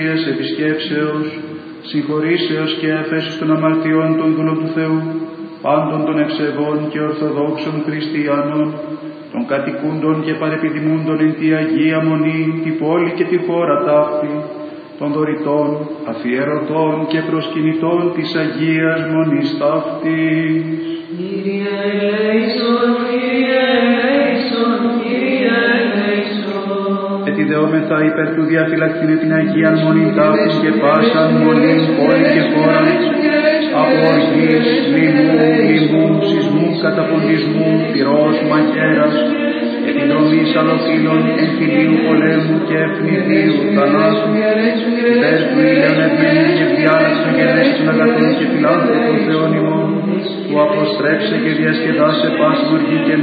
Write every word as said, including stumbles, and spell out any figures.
επισκέψεως, συγχωρήσεως και αφέσεως των αμαρτιών των δούλων του Θεού, πάντων των ευσεβών και ορθοδόξων χριστιανών, των κατοικούντων και παρεπιδημούντων εν τη Αγία Μονή, τη πόλη και τη χώρα ταύτη, των δωρητών, αφιερωτών και προσκυνητών της Αγίας Μονής ταύτης. Κύριε ελέησον, Κύριε ελέησον, Κύριε ελέησον. Ετιδεόμεθα υπέρ του διαφυλακτήνε την Αγία Μονή ταύτης και πάσαν μονήν, πόλη και χώρα, από οργής, λοιμού, λοιμού, σεισμού, καταποντισμού, πυρός, μαχαίρας, επιδρομής αλλοφύλων, εμφυλίου πολέμου και ευνηδίου θανάσου, υπέρ του ήλιον ευμένου και διάλεξον και δέσον αγαθών και φιλάνθρωπων Θεών ημών, που αποστρέψε και διασκεδάσε πάση οργή και